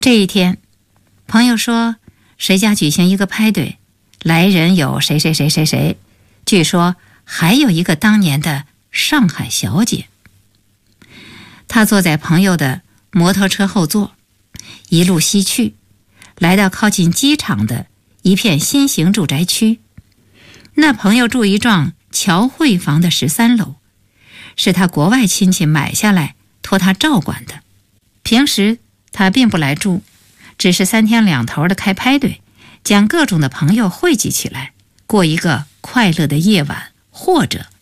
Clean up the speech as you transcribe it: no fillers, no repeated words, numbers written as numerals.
这一天，朋友说谁家举行一个派对，来人有谁谁谁谁谁，据说还有一个当年的上海小姐。他坐在朋友的摩托车后座，一路西去，来到靠近机场的一片新型住宅区。那朋友住一幢侨汇房的13楼，是他国外亲戚买下来托他照管的。平时他并不来住，只是3天2头的开派对，将各种的朋友汇集起来，过一个快乐的夜晚或者